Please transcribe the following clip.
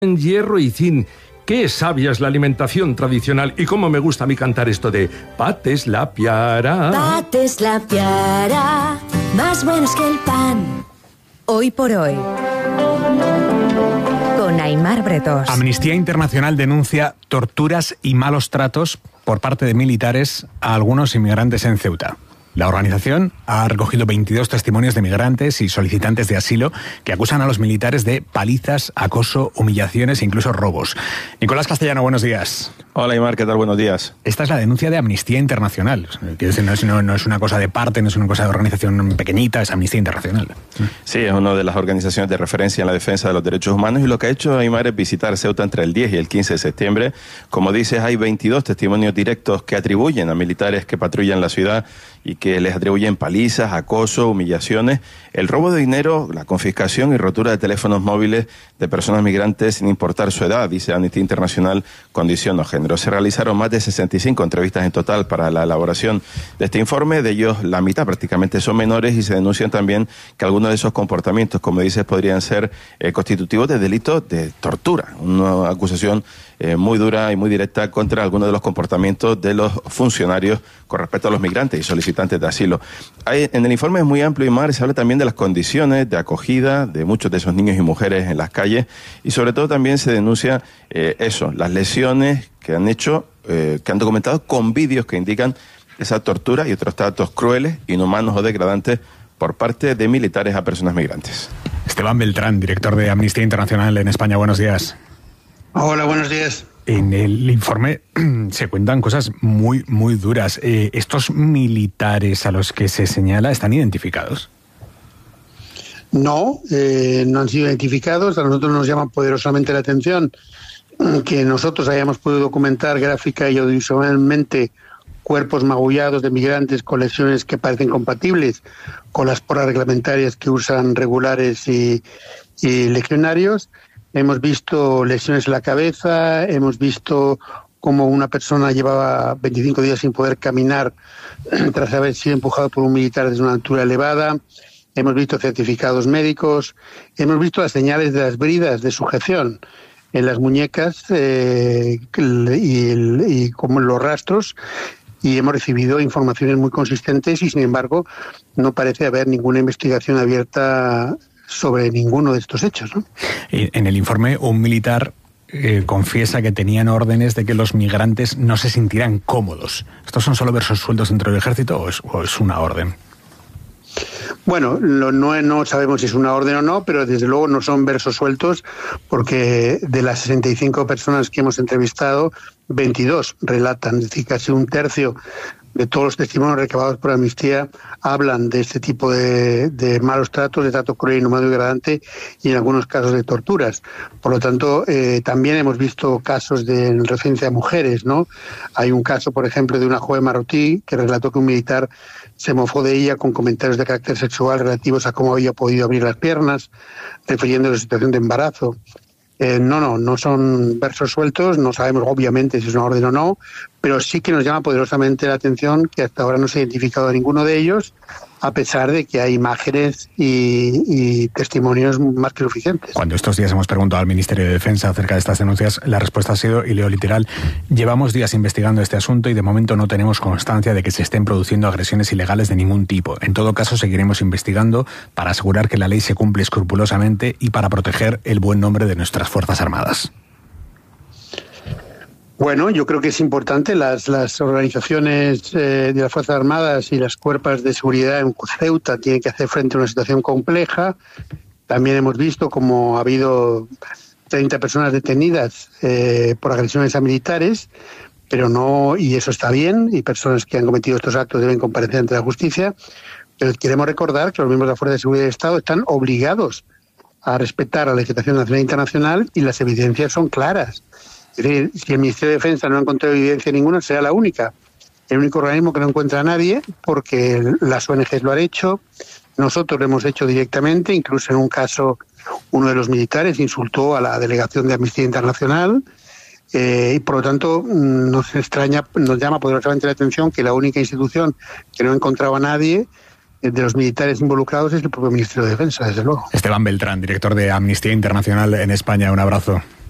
en hierro y zinc. Qué sabia es la alimentación tradicional y cómo me gusta a mí cantar esto de pates la piara. Pates la piara, más buenos que el pan. Hoy por hoy, con Aimar Bretos. Amnistía Internacional denuncia torturas y malos tratos por parte de militares a algunos inmigrantes en Ceuta. La organización ha recogido 22 testimonios de migrantes y solicitantes de asilo que acusan a los militares de palizas, acoso, humillaciones e incluso robos. Nicolás Castellano, buenos días. Hola, Aimar, ¿qué tal? Buenos días. Esta es la denuncia de Amnistía Internacional. No es una cosa de parte, no es una cosa de organización pequeñita, es Amnistía Internacional. Sí, es una de las organizaciones de referencia en la defensa de los derechos humanos y lo que ha hecho Aimar es visitar Ceuta entre el 10 y el 15 de septiembre. Como dices, hay 22 testimonios directos que atribuyen a militares que patrullan la ciudad y que les atribuyen palizas, acoso, humillaciones, el robo de dinero, la confiscación y rotura de teléfonos móviles de personas migrantes sin importar su edad, dice Amnistía Internacional, condición o género. Se realizaron más de 65 entrevistas en total para la elaboración de este informe, de ellos la mitad prácticamente son menores y se denuncian también que algunos de esos comportamientos, como dices, podrían ser constitutivos de delitos de tortura, una acusación muy dura y muy directa contra algunos de los comportamientos de los funcionarios con respecto a los migrantes y solicitantes de asilo. En el informe es muy amplio, Aimar, se habla también de las condiciones de acogida de muchos de esos niños y mujeres en las calles y sobre todo también se denuncia las lesiones que han hecho, que han documentado con vídeos que indican esa tortura y otros tratos crueles, inhumanos o degradantes por parte de militares a personas migrantes. Esteban Beltrán, director de Amnistía Internacional en España, buenos días. Hola, buenos días. En el informe se cuentan cosas muy, muy duras. ¿Estos militares a los que se señala están identificados? No, no han sido identificados. A nosotros nos llama poderosamente la atención que nosotros hayamos podido documentar gráfica y audiovisualmente cuerpos magullados de migrantes con lesiones que parecen compatibles con las porras reglamentarias que usan regulares y legionarios. Hemos visto lesiones en la cabeza, hemos visto cómo una persona llevaba 25 días sin poder caminar tras haber sido empujado por un militar desde una altura elevada. Hemos visto certificados médicos, hemos visto las señales de las bridas de sujeción en las muñecas y como en los rastros, y hemos recibido informaciones muy consistentes y, sin embargo, no parece haber ninguna investigación abierta sobre ninguno de estos hechos, ¿no? En el informe, un militar confiesa que tenían órdenes de que los migrantes no se sintieran cómodos. ¿Estos son solo versos sueltos dentro del ejército o es una orden? Bueno, no sabemos si es una orden o no, pero desde luego no son versos sueltos, porque de las 65 personas que hemos entrevistado, 22 relatan, es decir, casi un tercio de todos los testimonios recabados por Amnistía hablan de este tipo de malos tratos, de trato cruel, inhumano y degradante, y en algunos casos de torturas. Por lo tanto, también hemos visto casos en referencia a mujeres, ¿no? Hay un caso, por ejemplo, de una joven marroquí que relató que un militar se mofó de ella con comentarios de carácter sexual relativos a cómo había podido abrir las piernas, refiriendo a la situación de embarazo. No son versos sueltos, no sabemos obviamente si es una orden o no, pero sí que nos llama poderosamente la atención que hasta ahora no se ha identificado a ninguno de ellos, a pesar de que hay imágenes y testimonios más que suficientes. Cuando estos días hemos preguntado al Ministerio de Defensa acerca de estas denuncias, la respuesta ha sido, y leo literal, llevamos días investigando este asunto y de momento no tenemos constancia de que se estén produciendo agresiones ilegales de ningún tipo. En todo caso, seguiremos investigando para asegurar que la ley se cumple escrupulosamente y para proteger el buen nombre de nuestras Fuerzas Armadas. Bueno, yo creo que es importante. Las organizaciones de las Fuerzas Armadas y las cuerpos de seguridad en Ceuta tienen que hacer frente a una situación compleja. También hemos visto cómo ha habido 30 personas detenidas por agresiones a militares, pero no, y eso está bien, y personas que han cometido estos actos deben comparecer ante la justicia. Pero queremos recordar que los miembros de la Fuerza de Seguridad del Estado están obligados a respetar la legislación nacional e internacional y las evidencias son claras. Es decir, si el Ministerio de Defensa no ha encontrado evidencia ninguna, será la única. El único organismo que no encuentra a nadie, porque las ONGs lo han hecho, nosotros lo hemos hecho directamente, incluso en un caso uno de los militares insultó a la delegación de Amnistía Internacional, y por lo tanto nos llama poderosamente la atención que la única institución que no ha encontrado a nadie de los militares involucrados es el propio Ministerio de Defensa, desde luego. Esteban Beltrán, director de Amnistía Internacional en España, un abrazo.